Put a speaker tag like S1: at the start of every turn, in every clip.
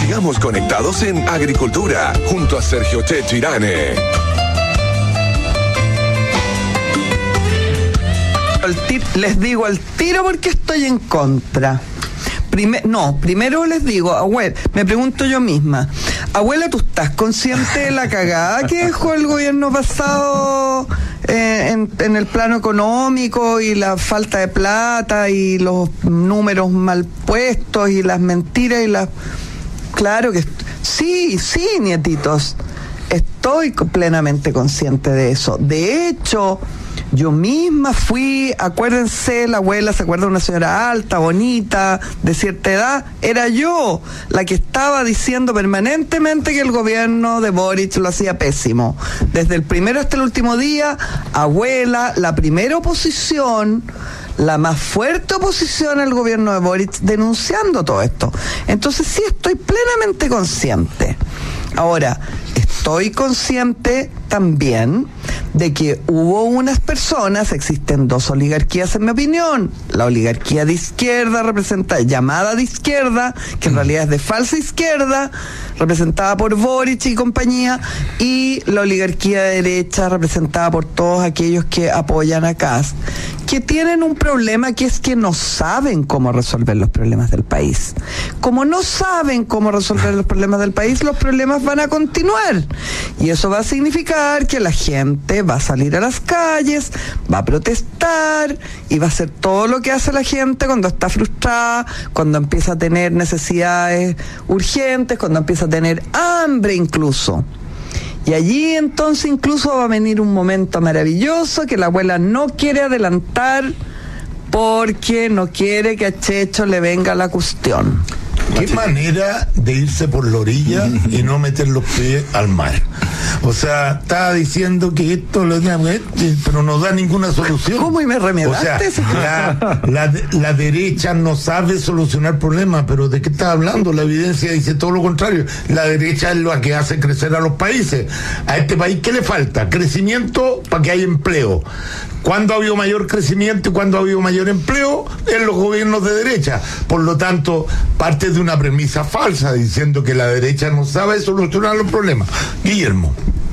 S1: Sigamos conectados en Agricultura, junto a Sergio Chechirane.
S2: Les digo al tiro porque estoy en contra. Primero les digo, abuela, me pregunto yo misma, abuela, ¿tú estás consciente de la cagada que dejó el gobierno pasado en el plano económico y la falta de plata y los números mal puestos y las mentiras y las... Claro que sí, nietitos, estoy plenamente consciente de eso. De hecho, yo misma fui, acuérdense, la abuela se acuerda de una señora alta, bonita, de cierta edad, era yo la que estaba diciendo permanentemente que el gobierno de Boric lo hacía pésimo. Desde el primero hasta el último día, abuela, la primera oposición, la más fuerte oposición al gobierno de Boric, denunciando todo esto. Entonces sí, estoy plenamente consciente. Ahora, estoy consciente también de que hubo unas personas, existen dos oligarquías en mi opinión, la oligarquía de izquierda llamada de izquierda, que en realidad es de falsa izquierda, representada por Boric y compañía, y la oligarquía de derecha representada por todos aquellos que apoyan a Kast, que tienen un problema, que es que no saben cómo resolver los problemas del país. Como no saben cómo resolver los problemas del país, los problemas van a continuar, y eso va a significar que la gente va a salir a las calles, va a protestar y va a hacer todo lo que hace la gente cuando está frustrada, cuando empieza a tener necesidades urgentes, cuando empieza a tener hambre incluso. Y allí entonces incluso va a venir un momento maravilloso que la abuela no quiere adelantar porque no quiere que a Checho le venga la cuestión.
S3: Qué manera de irse por la orilla y no meter los pies al mar. O sea, estaba diciendo que esto pero no da ninguna solución.
S2: ¿Cómo? Y me remedaste.
S3: O sea, la derecha no sabe solucionar problemas, pero ¿de qué está hablando? La evidencia dice todo lo contrario. La derecha es la que hace crecer a los países. A este país, ¿qué le falta? Crecimiento para que haya empleo. ¿Cuándo ha habido mayor crecimiento y cuándo ha habido mayor empleo? En los gobiernos de derecha. Por lo tanto, parte de una premisa falsa diciendo que la derecha no sabe solucionar los problemas. Guillermo.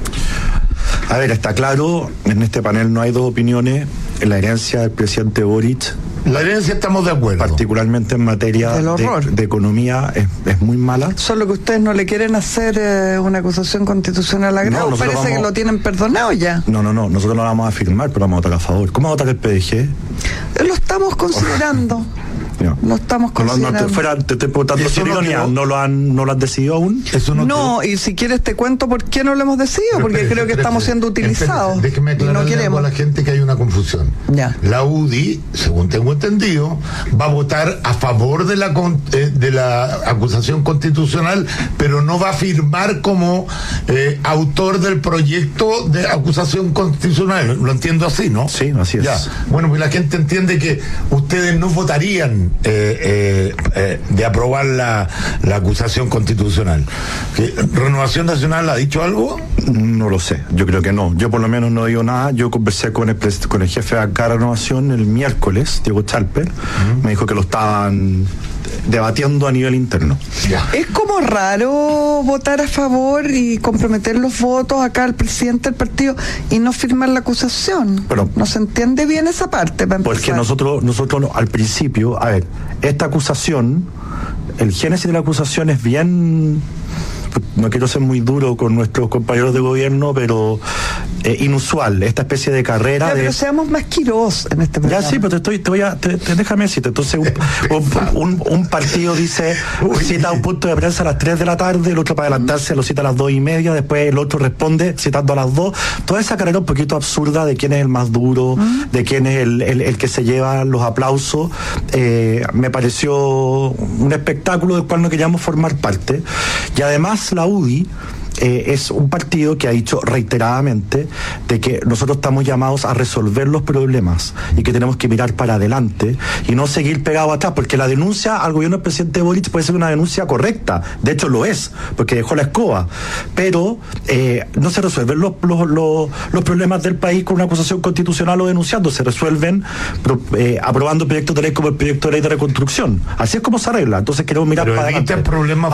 S4: A ver, está claro, en este panel no hay dos opiniones. En la herencia del presidente Boric,
S3: la herencia estamos de acuerdo,
S4: particularmente en materia de economía, es muy mala.
S2: Solo que ustedes no le quieren hacer una acusación constitucional a grado. No, parece que lo tienen perdonado ya.
S4: No, nosotros no la vamos a firmar, pero vamos a votar a favor. ¿Cómo va a votar el PDG?
S2: Lo estamos considerando. No estamos considerando.
S4: Te estoy preguntando sin ironía, ¿no lo han decidido aún?
S3: Eso
S2: no, y si quieres te cuento por qué no lo hemos decidido, porque creo que estamos siendo utilizados.
S3: Déjeme aclararle a la gente que hay una confusión.
S2: Ya.
S3: La UDI, según tengo entendido, va a votar a favor de la acusación constitucional, pero no va a firmar como autor del proyecto de acusación constitucional. Lo entiendo así, ¿no?
S4: Sí, así es.
S3: Ya. Bueno, pues la gente entiende que ustedes no votarían de aprobar la acusación constitucional. ¿Renovación Nacional ha dicho algo?
S4: No lo sé, yo creo que no. Yo por lo menos no digo nada. Yo conversé con el jefe de acá de Renovación el miércoles, Diego Chalper, me dijo que lo estaban debatiendo a nivel interno.
S3: Ya.
S2: Es como raro votar a favor y comprometer los votos acá al presidente del partido y no firmar la acusación.
S4: Pero
S2: no se entiende bien esa parte.
S4: Porque nosotros al principio, a ver, esta acusación, el génesis de la acusación es bien... No quiero ser muy duro con nuestros compañeros de gobierno, pero inusual, esta especie de carrera.
S2: Pero seamos más quiros en este programa.
S4: Ya sí, pero déjame decirte. Entonces, un partido dice, cita un punto de prensa a las 3 de la tarde, el otro para adelantarse lo cita a las 2:30, después el otro responde citando a las 2. Toda esa carrera un poquito absurda de quién es el más duro, de quién es el que se lleva los aplausos, me pareció un espectáculo del cual no queríamos formar parte. Y además la UDI es un partido que ha dicho reiteradamente de que nosotros estamos llamados a resolver los problemas y que tenemos que mirar para adelante y no seguir pegados atrás, porque la denuncia al gobierno del presidente Boric puede ser una denuncia correcta, de hecho lo es, porque dejó la escoba, pero no se resuelven los problemas del país con una acusación constitucional o denunciando, se resuelven aprobando proyectos de ley como el proyecto de ley de reconstrucción, así es como se arregla. Entonces queremos mirar para adelante.
S3: Problemas